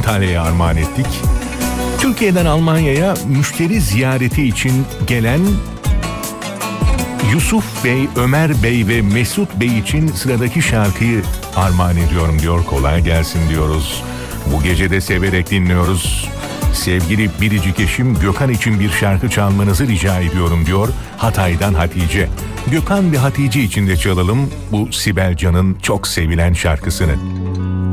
Antalya'ya armağan ettik. Türkiye'den Almanya'ya müşteri ziyareti için gelen Yusuf Bey, Ömer Bey ve Mesut Bey için sıradaki şarkıyı armağan ediyorum diyor. Kolay gelsin diyoruz. Bu gece de severek dinliyoruz. Sevgili biricik eşim Gökhan için bir şarkı çalmanızı rica ediyorum diyor. Hatay'dan Hatice. Gökhan ve Hatice için de çalalım bu Sibel Can'ın çok sevilen şarkısını.